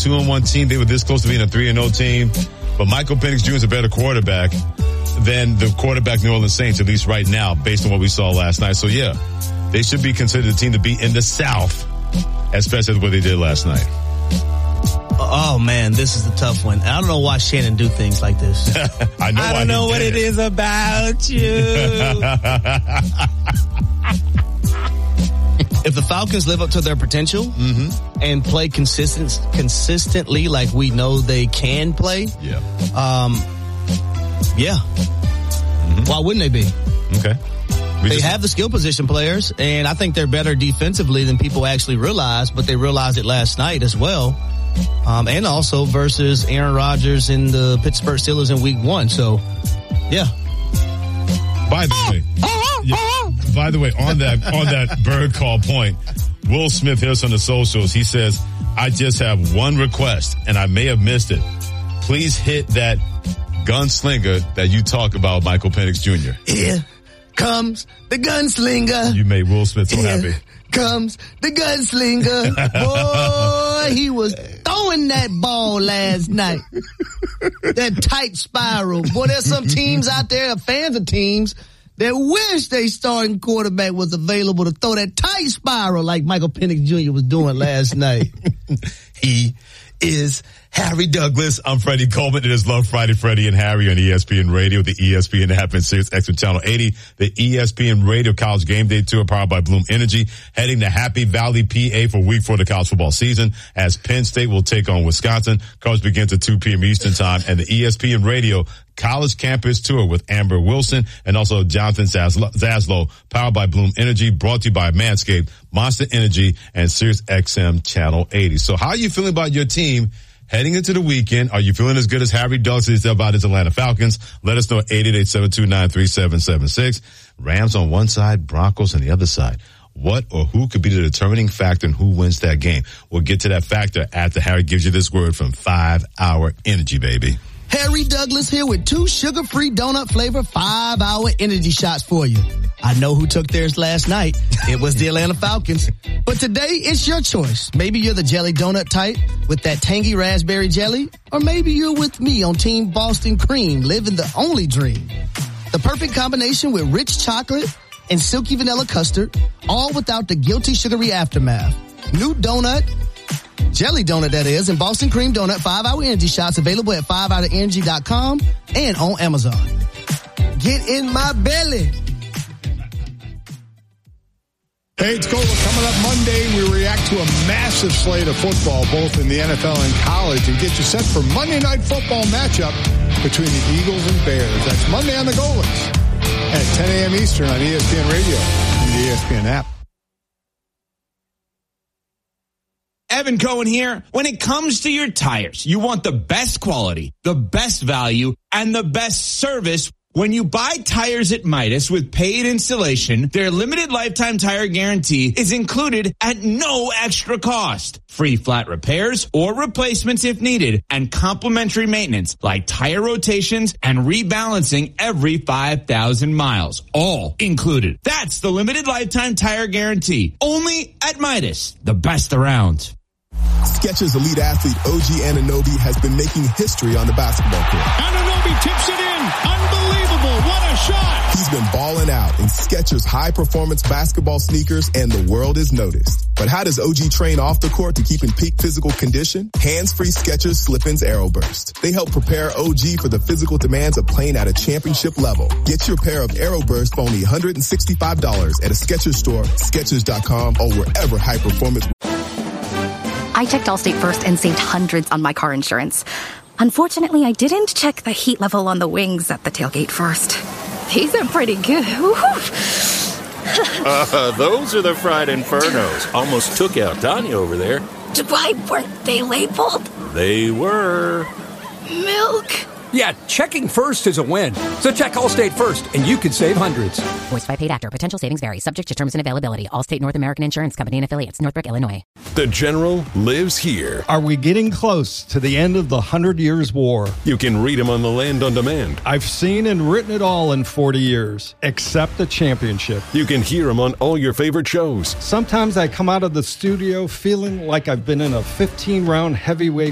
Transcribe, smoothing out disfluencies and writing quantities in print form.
2-1 team. They were this close to being a 3-0 team. But Michael Penix Jr. is a better quarterback than the quarterback New Orleans Saints, at least right now, based on what we saw last night. So, yeah, they should be considered a team to be in the South, especially what they did last night. Oh, man, this is a tough one. I don't know why Shannon do things like this. I don't know what it is about you. If the Falcons live up to their potential and play consistently like we know they can play, why wouldn't they be? Okay. They have the skill position players, and I think they're better defensively than people actually realize, but they realized it last night as well. And also versus Aaron Rodgers and the Pittsburgh Steelers in week 1. So, yeah. By the way, on that bird call point, Will Smith hits on the socials. He says, I just have one request, and I may have missed it. Please hit that gunslinger that you talk about, Michael Penix Jr. Here comes the gunslinger. You made Will Smith so happy. Comes the gunslinger. Boy, he was throwing that ball last night. That tight spiral. Boy, there's some teams out there, fans of teams, that wish their starting quarterback was available to throw that tight spiral like Michael Penix Jr. was doing last night. He is Harry Douglas. I'm Freddie Coleman. It is Love Friday, Freddie and Harry on ESPN Radio, the ESPN app, and Sirius XM Channel 80. The ESPN Radio College Game Day Tour powered by Bloom Energy, heading to Happy Valley, PA for week 4 of the college football season as Penn State will take on Wisconsin. Coverage begins at 2 p.m. Eastern Time, and the ESPN Radio College Campus Tour with Amber Wilson and also Jonathan Zaslow, powered by Bloom Energy, brought to you by Manscaped, Monster Energy, and Sirius XM Channel 80. So how are you feeling about your team heading into the weekend? Are you feeling as good as Harry Douglas is about his Atlanta Falcons? Let us know at 888-729-3776. Rams on one side, Broncos on the other side. What or who could be the determining factor in who wins that game? We'll get to that factor after Harry gives you this word from 5 Hour Energy, baby. Harry Douglas here with 2 sugar-free donut flavor 5 Hour Energy shots for you. I know who took theirs last night. It was the Atlanta Falcons. But today, it's your choice. Maybe you're the jelly donut type with that tangy raspberry jelly, or maybe you're with me on Team Boston Cream, living the only dream. The perfect combination with rich chocolate and silky vanilla custard, all without the guilty sugary aftermath. New donut, jelly donut that is, and Boston Cream Donut 5 Hour Energy shots available at 5hourenergy.com and on Amazon. Get in my belly. Hey, it's Cola. Coming up Monday, we react to a massive slate of football, both in the NFL and college, and get you set for Monday Night Football matchup between the Eagles and Bears. That's Monday on the Goalies at 10 a.m. Eastern on ESPN Radio and the ESPN app. Evan Cohen here. When it comes to your tires, you want the best quality, the best value, and the best service. When you buy tires at Midas with paid installation, their limited lifetime tire guarantee is included at no extra cost. Free flat repairs or replacements if needed, and complimentary maintenance like tire rotations and rebalancing every 5,000 miles. All included. That's the limited lifetime tire guarantee. Only at Midas, the best around. Skechers elite athlete OG Anunoby has been making history on the basketball court. Anunoby tips it in. Unbelievable. What a shot. He's been balling out in Skechers high-performance basketball sneakers, and the world has noticed. But how does OG train off the court to keep in peak physical condition? Hands-free Skechers Slip-ins Aeroburst. They help prepare OG for the physical demands of playing at a championship level. Get your pair of Aeroburst for only $165 at a Skechers store, Skechers.com, or wherever high-performance. I checked Allstate first and saved hundreds on my car insurance. Unfortunately, I didn't check the heat level on the wings at the tailgate first. These are pretty good. Those are the fried infernos. Almost took out Tanya over there. Why weren't they labeled? They were. Milk. Yeah, checking first is a win. So check Allstate first, and you could save hundreds. Voiced by paid actor. Potential savings vary. Subject to terms and availability. Allstate North American Insurance Company and Affiliates. Northbrook, Illinois. The General lives here. Are we getting close to the end of the 100 Years' War? You can read him on the Land on Demand. I've seen and written it all in 40 years, except the championship. You can hear him on all your favorite shows. Sometimes I come out of the studio feeling like I've been in a 15-round heavyweight